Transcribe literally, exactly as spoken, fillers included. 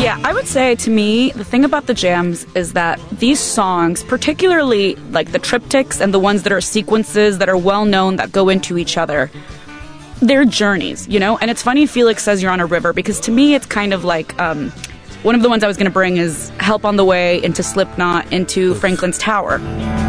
Yeah, I would say to me, the thing about the jams is that these songs, particularly like the triptychs and the ones that are sequences that are well known that go into each other, they're journeys, you know? And it's funny Felix says you're on a river, because to me it's kind of like, um, one of the ones I was going to bring is Help on the Way, into Slipknot, into Franklin's Tower.